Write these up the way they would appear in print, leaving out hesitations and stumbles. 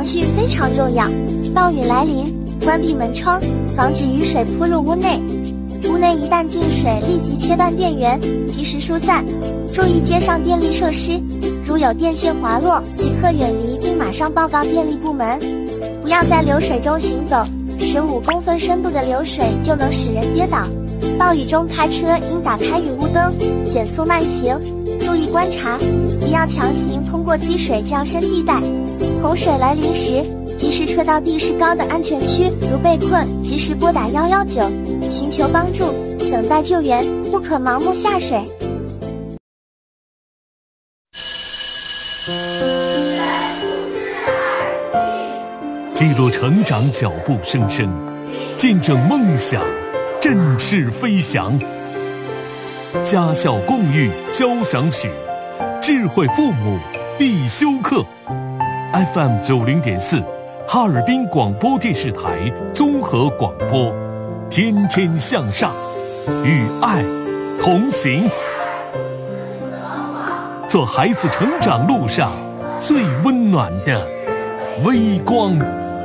防汛非常重要，暴雨来临，关闭门窗，防止雨水扑入屋内。屋内一旦进水，立即切断电源，及时疏散。注意街上电力设施，如有电线滑落，即刻远离并马上报告电力部门。不要在流水中行走，15公分深度的流水就能使人跌倒。暴雨中开车应打开雨雾灯，减速慢行，注意观察，不要强行通过积水较深地带。洪水来临时，及时撤到地势高的安全区，如被困，及时拨打119，寻求帮助，等待救援，不可盲目下水。 记录成长脚步声声，见证梦想振翅飞翔。家校共育交响曲，智慧父母必修课。FM 90.4，哈尔滨广播电视台综合广播，天天向上，与爱同行，做孩子成长路上最温暖的微光。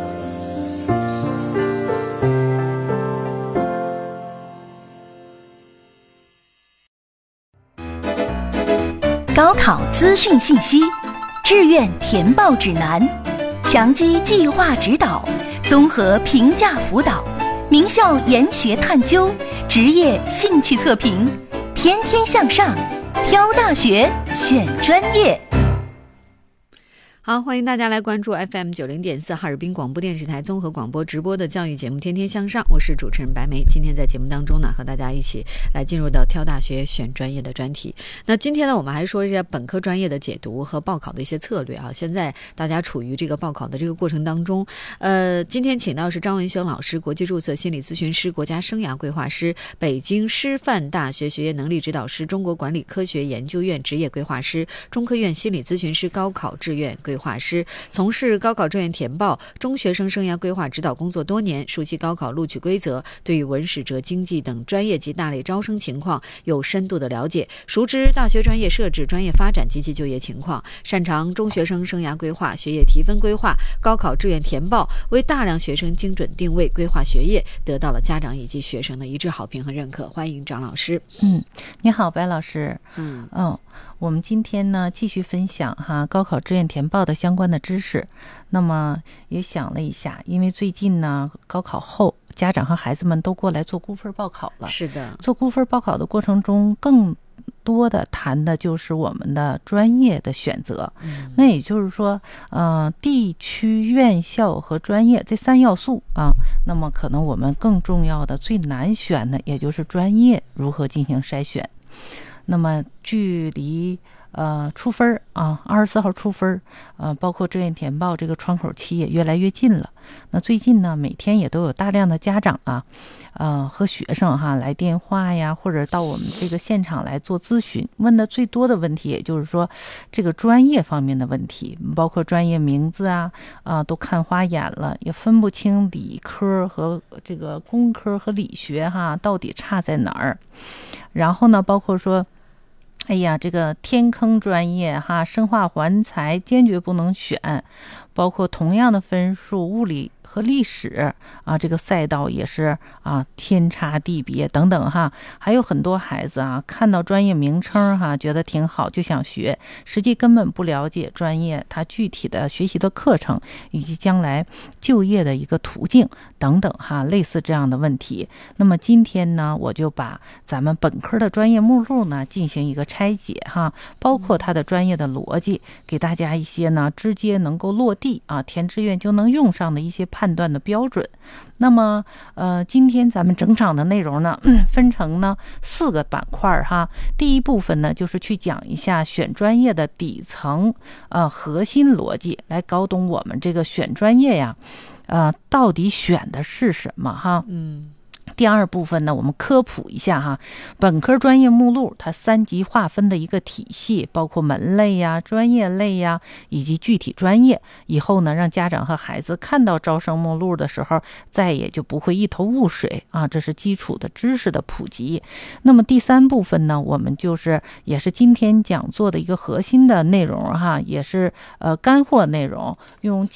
高考资讯信息，志愿填报指南，强基计划指导，综合评价辅导，名校研学探究，职业兴趣测评，天天向上，挑大学选专业。 好，欢迎大家来关注 FM 90.4哈尔滨广播电视台综合广播直播的教育节目《天天向上》，我是主持人白梅。今天在节目当中呢，和大家一起来进入到挑大学选专业的专题。那今天呢，我们还说一下本科专业的解读和报考的一些策略啊。现在大家处于这个报考的这个过程当中，今天请到是张文轩老师，国际注册心理咨询师、国家生涯规划师，北京师范大学学业能力指导师，中国管理科学研究院职业规划师，中科院心理咨询师，高考志愿规划师，从事高考志愿填报、中学生生涯规划指导工作多年，熟悉高考录取规则，对于文史哲经济等专业及大类招生情况有深度的了解，熟知大学专业设置、专业发展及其就业情况，擅长中学生生涯规划、学业提分规划、高考志愿填报，为大量学生精准定位规划学业，得到了家长以及学生的一致好评和认可。欢迎张老师。 你好，白老师。我们今天呢继续分享高考志愿填报的相关的知识。那么也想了一下，因为最近呢高考后，家长和孩子们都过来做估分报考了。 是的， 做估分报考的过程中，更多的谈的就是我们的专业的选择。那也就是说地区、院校和专业这3要素啊，那么可能我们更重要的最难选的也就是专业如何进行筛选。那么距离出分24号出分包括志愿填报这个窗口期也越来越近了。那最近呢，每天也都有大量的家长和学生来电话呀，或者到我们这个现场来做咨询，问的最多的问题也就是说这个专业方面的问题，包括专业名字都看花眼了，也分不清理科和这个工科和理学到底差在哪儿。然后呢，包括说这个天坑专业生化环材坚决不能选，包括同样的分数，物理和历史这个赛道也是天差地别等等还有很多孩子看到专业名称觉得挺好就想学，实际根本不了解专业它具体的学习的课程以及将来就业的一个途径等等类似这样的问题。那么今天呢，我就把咱们本科的专业目录呢进行一个拆解包括它的专业的逻辑，给大家一些呢直接能够落地填志愿就能用上的一些判断的标准。那么今天咱们整场的内容呢分成呢4个板块第一部分呢就是去讲一下选专业的底层核心逻辑，来搞懂我们这个选专业呀到底选的是什么第二部分呢，我们科普一下本科专业目录它3级划分的一个体系，包括门类呀、专业类呀以及具体专业。以后呢，让家长和孩子看到招生目录的时候，再也就不会一头雾水这是基础的知识的普及。那么第3部分呢，我们也是今天讲座的一个核心的内容也是干货内容，用